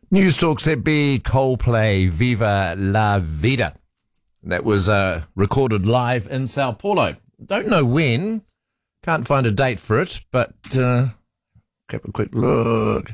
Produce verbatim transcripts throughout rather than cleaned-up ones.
News Talk Z B, Coldplay, Viva la Vida. That was uh, recorded live in Sao Paulo. Don't know when. Can't find a date for it, but uh, have a quick look.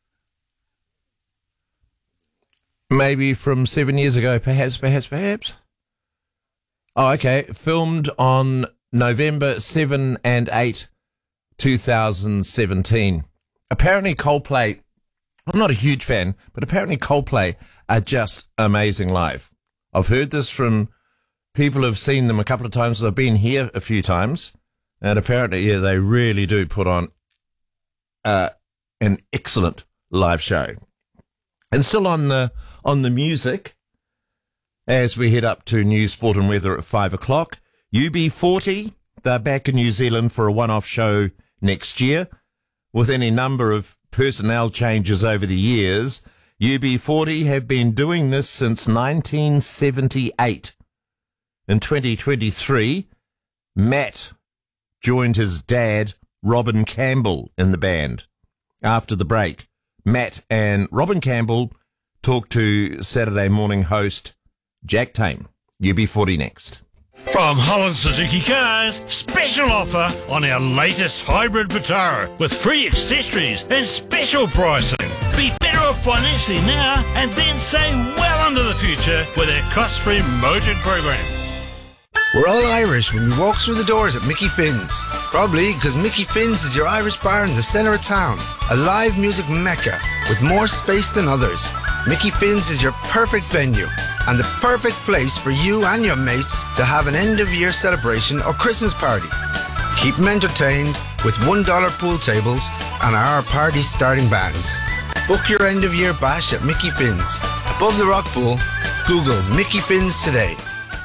Maybe from seven years ago, perhaps, perhaps, perhaps. Oh, okay. Filmed on November seventh and eighth, two thousand seventeen. Apparently Coldplay, I'm not a huge fan, but apparently Coldplay are just amazing live. I've heard this from people who've seen them a couple of times. They've been here a few times, and apparently, yeah, they really do put on uh, an excellent live show. And still on the on the music, as we head up to news, sport and weather at five o'clock, U B forty, they're back in New Zealand for a one-off show next year. With any number of personnel changes over the years, U B forty have been doing this since nineteen seventy-eight. In twenty twenty-three, Matt joined his dad, Robin Campbell, in the band. After the break, Matt and Robin Campbell talked to Saturday morning host Jack Tame. U B forty next. From Holland Suzuki Cars, special offer on our latest hybrid Vitara with free accessories and special pricing. Be better off financially now and then save well into the future with our cost-free motored program. We're all Irish when we walk through the doors at Mickey Finn's. Probably because Mickey Finn's is your Irish bar in the centre of town. A live music mecca with more space than others. Mickey Finn's is your perfect venue and the perfect place for you and your mates to have an end-of-year celebration or Christmas party. Keep them entertained with one dollar pool tables and our party starting bands. Book your end-of-year bash at Mickey Finn's. Above the rock pool, Google Mickey Finn's today.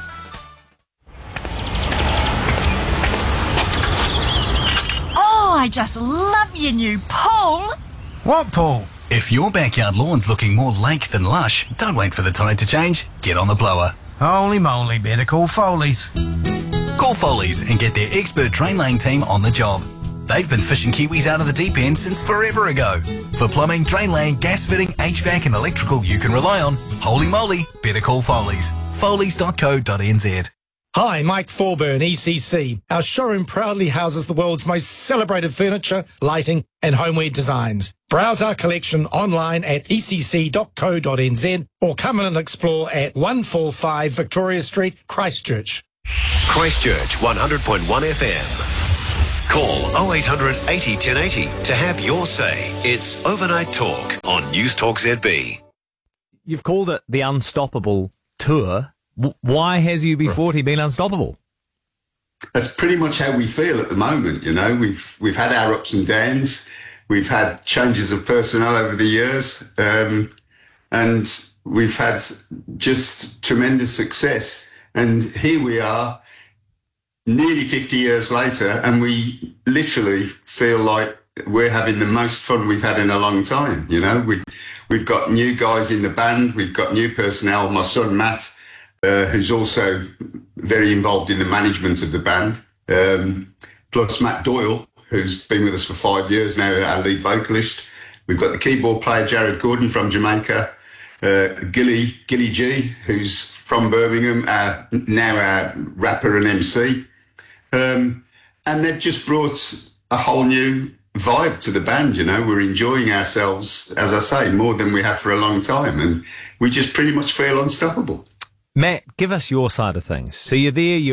I just love your new pool. What pool? If your backyard lawn's looking more lake than lush, don't wait for the tide to change. Get on the blower. Holy moly, better call Foley's. Call Foley's and get their expert drain laying team on the job. They've been fishing Kiwis out of the deep end since forever ago. For plumbing, drain laying, gas fitting, H V A C and electrical you can rely on, holy moly, better call Foley's. Foley's dot co dot n z. Hi, Mike Thorburn, E C C. Our showroom proudly houses the world's most celebrated furniture, lighting and homeware designs. Browse our collection online at e c c dot co dot n z or come in and explore at one forty-five Victoria Street, Christchurch. Christchurch one hundred point one F M. Call oh eight hundred eighty ten eighty to have your say. It's Overnight Talk on News Talk Z B. You've called it the Unstoppable Tour. Why has U B forty been unstoppable? That's pretty much how we feel at the moment. You know, we've we've had our ups and downs. We've had changes of personnel over the years, um, and we've had just tremendous success. And here we are, nearly fifty years later, and we literally feel like we're having the most fun we've had in a long time. You know, we we've got new guys in the band. We've got new personnel. My son Matt, Uh, who's also very involved in the management of the band, um, plus Matt Doyle, who's been with us for five years now, our lead vocalist. We've got the keyboard player, Jared Gordon from Jamaica, uh, Gilly, Gilly G, who's from Birmingham, uh, now our rapper and M C. Um, and they've just brought a whole new vibe to the band, you know. We're enjoying ourselves, as I say, more than we have for a long time, and we just pretty much feel unstoppable. Matt, give us your side of things. So you're there, you're